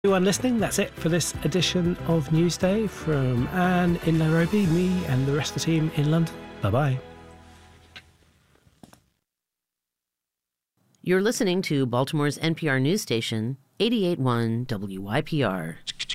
Everyone listening, that's it for this edition of Newsday. From Anne in Nairobi, me and the rest of the team in London. Bye-bye. You're listening to Baltimore's NPR news station, 88.1 WYPR.